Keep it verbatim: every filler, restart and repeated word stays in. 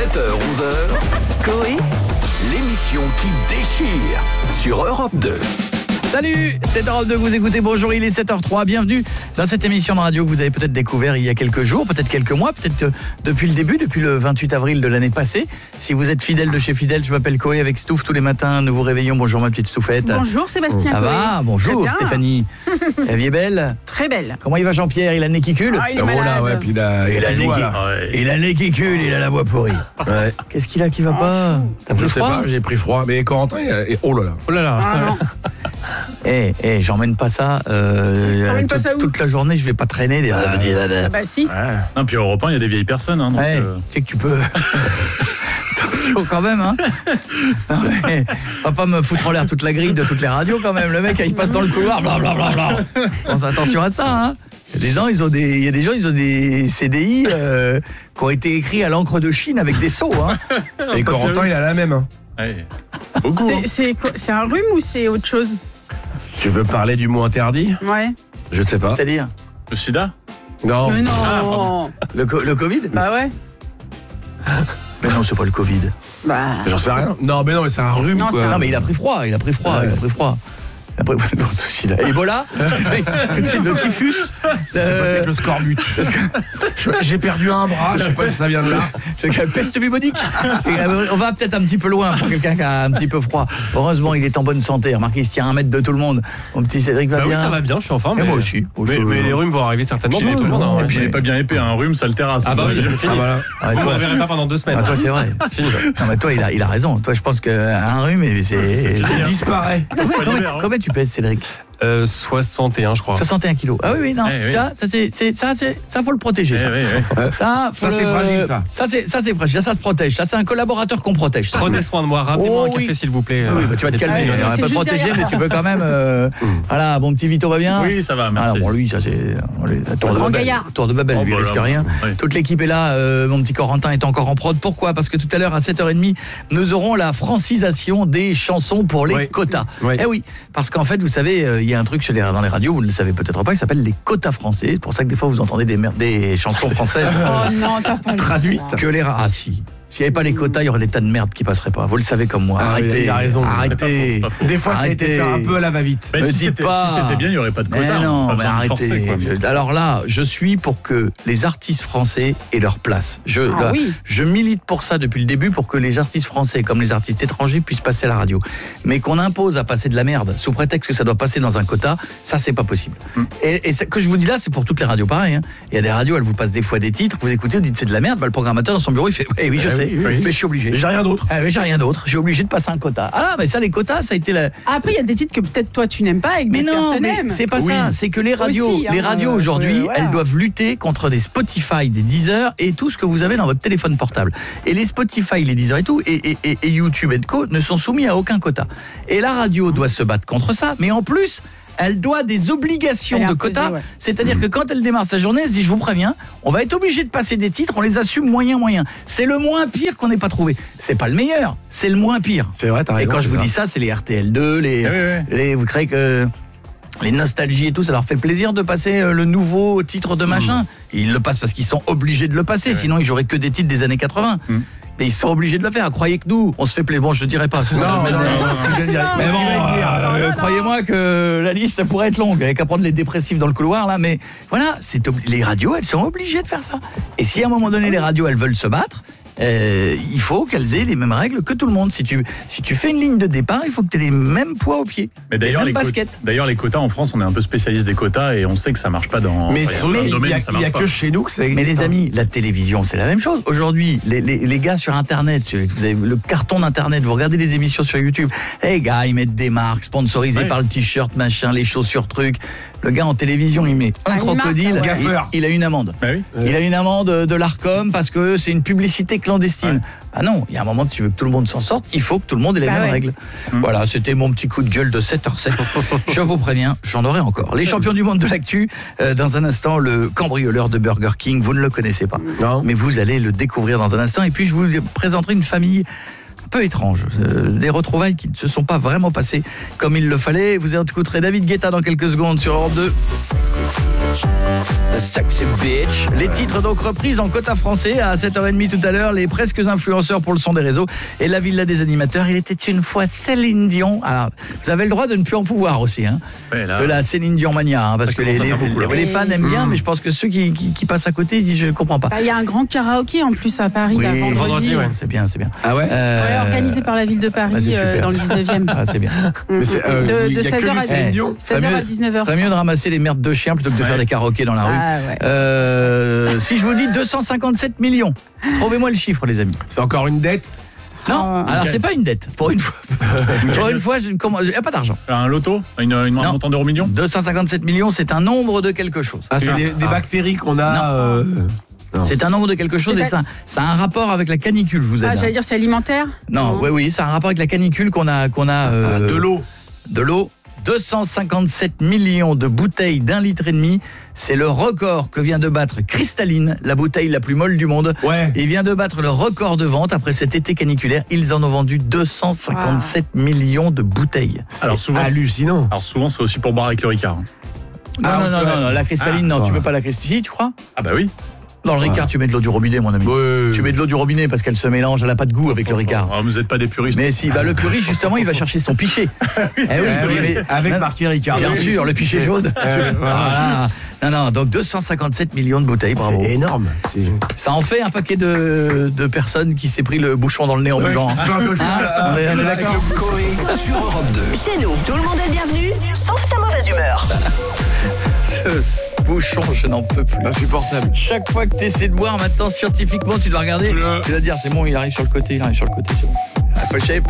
sept heures onze heures, Coé, l'émission qui déchire sur Europe deux. Salut, c'est Europe deux, vous écoutez, bonjour, il est sept heures trois, bienvenue dans cette émission de radio que vous avez peut-être découvert il y a quelques jours, peut-être quelques mois, peut-être euh, depuis le début, depuis le vingt-huit avril de l'année passée. Si vous êtes fidèle de chez Fidèle, je m'appelle Coé avec Stouff, tous les matins nous vous réveillons. Bonjour ma petite Stouffette. Bonjour Sébastien. Ça Coé. va, bonjour Stéphanie. La vie est belle. Très belle. Comment il va Jean-Pierre? Il a le nez qui cule. Ah, il est Oh malade. là, ouais, puis il a, Il a le nez doigt, qui- là. Il a le nez qui cule, il a la voix pourrie. Ouais. Qu'est-ce qu'il a qui va pas? T'as Je pris sais froid? pas, j'ai pris froid. Mais Corentin, il a- oh là là. Oh là là. Ah, non. Eh, eh, j'emmène pas ça. Euh, T'emmènes pas toute- ça où toute la journée, je vais pas traîner des. Ah bah si. Non, puis Europe un, il y a des vieilles personnes. Hein, donc, Ouais, euh, tu sais que tu peux. Attention quand même, hein. Non, mais, on va pas me foutre en l'air toute la grille de toutes les radios quand même. Le mec, il passe dans le couloir, blablabla. Pense attention à ça, hein. Il y a des gens, ils ont des, il y a des gens, ils ont des C D I euh, qui ont été écrits à l'encre de Chine avec des sceaux, hein. Et Corentin, il a la même. Hein. ouais. Beaucoup. C'est- hein. C'est quoi- c'est un rhume ou c'est autre chose? Tu veux parler du mot interdit? Ouais. Je sais pas. C'est-à-dire Le sida. Non. Mais non. le, co- le Covid. Bah ouais. Mais non, c'est pas le Covid. Bah. J'en sais rien. Non, mais non, mais c'est un rhume. Non, quoi. c'est un Non, mais il a pris froid, il a pris froid, Ouais. il a pris froid. Après, l'autre aussi, là. Ebola, tout de suite, le typhus. C'est euh, peut-être le scorbut. Je- J'ai perdu un bras, je sais pas si ça vient de là. La peste bubonique. Et, euh, on va peut-être un petit peu loin pour quelqu'un qui a un petit peu froid. Heureusement, il est en bonne santé. Remarquez, il se tient à un mètre de tout le monde. Mon petit Cédric va Bah bien. oui, ça va bien, je suis en forme. Et mais... moi aussi. Mais, Je- mais les rhumes vont arriver certainement Puis il est- pour tout le monde. hein. Et puis il est pas bien épais, un rhume, ça le terrasse. Ah bah oui, c'est fini. Ah, voilà. Ah, Vous toi, ne verrez pas pendant deux semaines. ah, toi, c'est vrai. Fini. Non, mais toi, il a, il a raison. Toi, je pense qu'un rhume, mais c'est. Il disparaît. Combien, pas combien- l'hiver, hein. combien tu pèses, Cédric? Euh, soixante et un, je crois. soixante et un kilos. Ah oui, oui, non. Eh oui. Ça, ça, c'est, c'est- ça, c'est, ça, faut le protéger. Eh Ça, oui, oui. ça, faut Ça, c'est le- fragile, ça. Ça, c'est, ça, c'est fragile. Ça, ça se protège. Ça, c'est un collaborateur qu'on protège. ça. Prenez soin de moi, ramenez-moi Oh, un café oui. s'il vous plaît. Oui, bah, tu vas te calmer. Ah, on c'est- va c'est pas te juste protéger, derrière. mais tu peux quand même. euh, Voilà, bon petit Vito va bien. Oui, ça va, Ah, merci. bon, lui, ça c'est la tour de Grand Babel. gaillard. Tour de Babel, Oh, lui, il bah, risque là, rien. oui. Toute l'équipe est là. euh, mon petit Corentin est encore en prod. Pourquoi? Parce que tout à l'heure, à sept heures trente, nous aurons la francisation des chansons pour les Oui. quotas. Oui. Eh oui, parce qu'en fait, vous savez, euh, il y a un truc chez les, dans les radios, vous ne le savez peut-être pas, qui s'appelle les quotas français. C'est pour ça que des fois, vous entendez des, mer- des chansons françaises. Oh non, t'as pas le Traduite. Que les ra- ah si. S'il n'y avait pas les quotas, il y aurait des tas de merde qui passeraient pas. Vous le savez comme moi. Ah, Arrêtez. il a raison. Arrêtez. C'est pas faux, pas faux. Des fois, ça a été Arrêtez. fait un peu à la va-vite. Mais Me si dites c'était pas. si c'était bien, il n'y aurait pas de Mais quota. non, pas mais besoin de arrêtez. forcer, quoi. Je- alors là, je suis pour que les artistes français aient leur place. Je, Ah là, oui. je milite pour ça depuis le début, pour que les artistes français, comme les artistes étrangers, puissent passer à la radio. Mais qu'on impose à passer de la merde, sous prétexte que ça doit passer dans un quota, ça, c'est pas possible. Mm. Et, et ce que je vous dis là, c'est pour toutes les radios pareil. hein. Il y a des radios, elles vous passent des fois des titres, vous écoutez, vous dites c'est de la merde, bah, le programmateur dans son bureau, il fait oui, oui, je Eh sais, oui, oui. mais je suis obligé. J'ai rien d'autre. Ah oui, j'ai rien d'autre, j'ai obligé de passer un quota. Ah là, mais ça, les quotas, ça a été la, Après, il y a des titres que peut-être toi tu n'aimes pas et que mais d'autres non, personnes mais aiment. c'est pas Oui. ça. C'est que les radios, Aussi, hein, les radios euh, aujourd'hui, euh, voilà. elles doivent lutter contre des Spotify, des Deezer et tout ce que vous avez dans votre téléphone portable. Et les Spotify, les Deezer et tout, et, et, et, et YouTube et co ne sont soumis à aucun quota. Et la radio doit se battre contre ça, mais en plus, elle doit des obligations Elle est de imposée, quotas. ouais. C'est-à-dire que quand elle démarre sa journée, elle se dit, je vous préviens, on va être obligé de passer des titres, on les assume moyen moyen. C'est le moins pire qu'on n'ait pas trouvé. C'est pas le meilleur, c'est le moins pire. C'est vrai, t'as Et raison. quand je c'est vous ça. dis ça, c'est les R T L deux, les, Ah oui, oui. les vous créez que les nostalgies et tout, ça leur fait plaisir de passer euh, le nouveau titre de machin. Ils le passent parce qu'ils sont obligés de le passer, Ouais. sinon ils joueraient que des titres des années quatre-vingts. Mm. Mais ils sont obligés de le faire. Croyez que nous, on se fait plaisir. Bon, je ne dirais pas. sinon Non, je vais non, me- non, non, ce que je veux dire. mais bon, euh, croyez-moi que la liste ça pourrait être longue. Il n'y a qu'à prendre les dépressifs dans le couloir là. Mais voilà, c'est obli- les radios, elles sont obligées de faire ça. Et si à un moment donné les radios elles veulent se battre, euh, il faut qu'elles aient les mêmes règles que tout le monde. Si tu si tu fais une ligne de départ, il faut que tu aies les mêmes poids au pied. Mais d'ailleurs, les les, mêmes quotas- baskets. d'ailleurs, les quotas en France, on est un peu spécialiste des quotas et on sait que ça marche pas dans. Mais enfin, sur- il y a plein de il y domaines a, où ça il y a marche que pas. chez nous que ça existe. Mais les hein. amis, la télévision, c'est la même chose. Aujourd'hui, les, les, les gars sur Internet, sur- vous avez le carton d'Internet, vous regardez les émissions sur YouTube, les gars, ils mettent des marques sponsorisées Ouais. par le t-shirt, machin, les chaussures, trucs. Le gars en télévision, il met un Ah, une marque, crocodile, ouais. il, Gaffeur. il a une amende. Bah oui. Il a une amende de l'Arcom parce que c'est une publicité clandestine. Ouais. Ah non, il y a un moment, si tu veux que tout le monde s'en sorte, il faut que tout le monde ait les Bah mêmes ouais. règles. Voilà, c'était mon petit coup de gueule de sept heures sept. Je vous préviens, j'en aurai encore. Les champions du monde de l'actu, euh, dans un instant, le cambrioleur de Burger King, vous ne le connaissez pas. Non. Mais vous allez le découvrir dans un instant. Et puis, je vous présenterai une famille un peu étrange. Euh, des retrouvailles qui ne se sont pas vraiment passées comme il le fallait. Vous écouterez David Guetta dans quelques secondes sur Europe deux. Sexy Bitch. Les titres donc reprises en quota français à sept heures trente tout à l'heure, les presque influenceurs pour le son des réseaux et la villa des animateurs. Il était une fois Céline Dion. Alors, vous avez le droit de ne plus en pouvoir aussi, hein. Ouais, là, De la Céline Dion mania, hein, parce Ça que les, commence à les, faire beaucoup, là. les- les fans aiment bien, mais je pense que ceux qui, qui, qui passent à côté ils se disent je ne comprends pas. Bah, il y a un grand karaoké en plus à Paris, là, vendredi. vendredi, ouais. C'est bien, c'est bien. Ah ouais Euh, Ouais, organisé par la ville de Paris, ah, c'est super. euh, dans le dix-neuvième. Ah, c'est bien. Mais c'est, euh, De- il y de a que seize heures lui, à Céline Eh, Dion. seize heures à dix-neuf heures. Ferait mieux de ramasser les merdes de chiens plutôt que de faire des karaokés dans la rue. Ah, ouais. Euh, si je vous dis deux cent cinquante-sept millions, trouvez-moi le chiffre, les amis. C'est encore une dette. Non, Ah, alors ok. c'est pas une dette. Pour une fois, pour une fois, il n'y a pas d'argent. Un loto, une, une, un Non. montant d'euros millions. deux cent cinquante-sept millions, c'est un nombre de quelque chose. Ah, c'est Ah. des, des Ah. bactéries qu'on a. Non. euh, non. C'est un nombre de quelque chose C'est et pas- ça, ça a un rapport avec la canicule, je vous aide. Ah, j'allais dire c'est alimentaire. non, oui, oui, ça a un rapport avec la canicule qu'on a, qu'on a euh, Ah, de l'eau. de l'eau. deux cent cinquante-sept millions de bouteilles d'un litre et demi. C'est le record que vient de battre Cristalline, la bouteille la plus molle du monde. Ouais. Il vient de battre le record de vente après cet été caniculaire. Ils en ont vendu deux cent cinquante-sept millions de bouteilles. Alors C'est souvent, hallucinant. Alors souvent, c'est aussi pour boire avec le Ricard. hein. Non, Ah, non, on non, peut- non, non, la cristalline, Ah, non, tu ouais. peux pas la cristalline, tu crois? Ah bah oui. Dans le Ricard, tu mets de l'eau du robinet, mon ami. Ouais. Tu mets de l'eau du robinet parce qu'elle se mélange, elle a pas de goût avec le Ricard. Ah, vous n'êtes pas des puristes. Mais si, bah le puriste, justement, il va chercher son pichet. Eh oui, Eh oui, mais- avec non, marqué Ricard. bien sûr, le pichet jaune. Euh, Voilà. Non, non, donc deux cent cinquante-sept millions de bouteilles, bravo. C'est énorme. C'est... Ça en fait un paquet de, de personnes qui s'est pris le bouchon dans le nez en buvant. hein. Hein on est, on est d'accord. Coé sur Europe deux. Chez nous, tout le monde est le bienvenu, sauf ta mauvaise humeur. Ce, ce bouchon, je n'en peux plus. Insupportable. Chaque fois que tu essaies de boire, maintenant, scientifiquement, tu dois regarder. Tu dois dire, c'est bon, il arrive sur le côté, il arrive sur le côté, c'est bon. Apple shape.